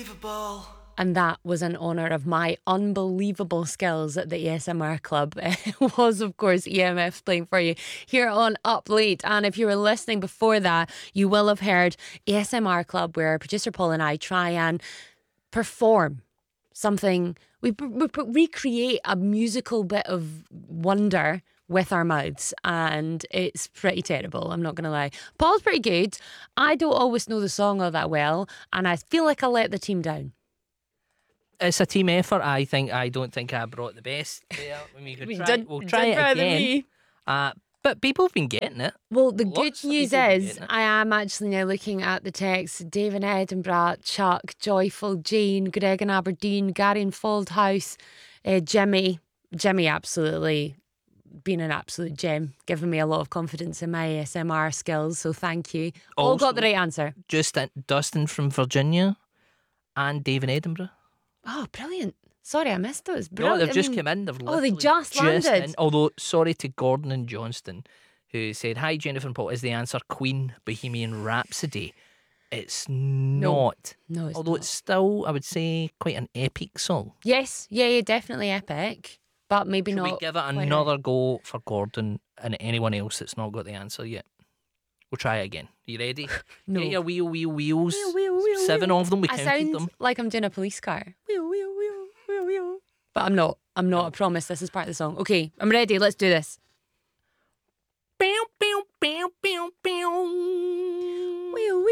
unbelievable. And that was in honour of my unbelievable skills at the ASMR Club. It was, of course, EMF playing for you here on Up Late. And if you were listening before that, you will have heard ASMR Club, where producer Paul and I try and perform something. We recreate a musical bit of wonder with our mouths, and it's pretty terrible, I'm not going to lie. Paul's pretty good. I don't always know the song all that well, and I feel like I let the team down. It's a team effort. I don't think I brought the best there. We'll try it again. But people have been getting it. Well, the good news is I am actually now looking at the text. Dave in Edinburgh, Chuck, Joyful, Jane, Greg in Aberdeen, Gary in Fauldhouse, Jimmy absolutely been an absolute gem, giving me a lot of confidence in my ASMR skills, so thank you. All got the right answer. Dustin from Virginia and Dave in Edinburgh. Oh, brilliant. Sorry, I missed those. No, they've just come in. They just landed. Although, sorry to Gordon and Johnston, who said, "Hi, Jennifer and Paul, is the answer Queen Bohemian Rhapsody?" It's not. No, it's although not. It's still, I would say, quite an epic song. Yes, yeah, definitely epic. But maybe not. Should we give it another go for Gordon and anyone else that's not got the answer yet? We'll try it again. You ready? No. Get your wheels. Wheel, 7 of them, we counted sound them. like I'm doing a police car. Wheel. But I'm not, I promise. This is part of the song. Okay, I'm ready. Let's do this. Pew, pew, pew, pew, pew. Wheel.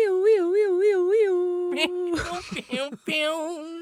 Pew, pew, pew.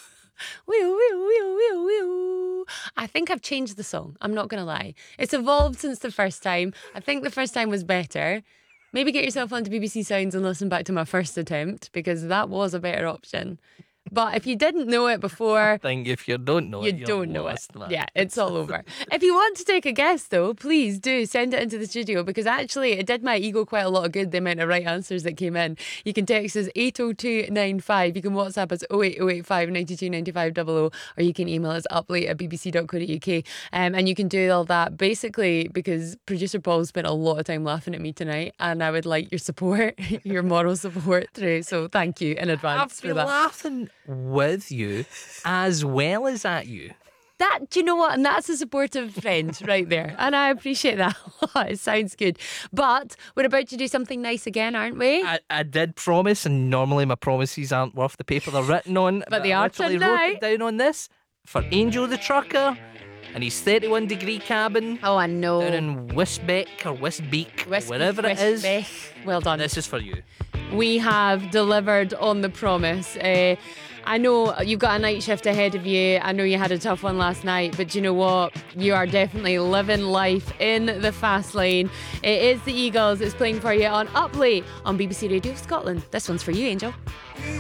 Wheel. I think I've changed the song. I'm not going to lie. It's evolved since the first time. I think the first time was better. Maybe get yourself onto BBC Sounds and listen back to my first attempt, because that was a better option. But if you didn't know it before, I think if you don't know it, you don't know it. Man. Yeah, it's all over. If you want to take a guess, though, please do send it into the studio, because actually it did my ego quite a lot of good, the amount of right answers that came in. You can text us 80295. You can WhatsApp us 08085 92 95 00, or you can email us uplate@bbc.co.uk. And you can do all that basically because producer Paul spent a lot of time laughing at me tonight, and I would like your support, your moral support through. So thank you in advance for that. Laughing with you as well as at you. Do you know what? And that's a supportive friend right there. And I appreciate that a lot. It sounds good. But we're about to do something nice again, aren't we? I did promise, and normally my promises aren't worth the paper they're written on. But they I are literally tonight. wrote it down on this for Angel the Trucker and his 31-degree cabin. Oh, I know. Down in Wisbeck or Wisbeek, wherever it is. Well done. This is for you. We have delivered on the promise. I know you've got a night shift ahead of you. I know you had a tough one last night, but you know what? You are definitely living life in the fast lane. It is the Eagles. It's playing for you on Up Late on BBC Radio Scotland. This one's for you, Angel.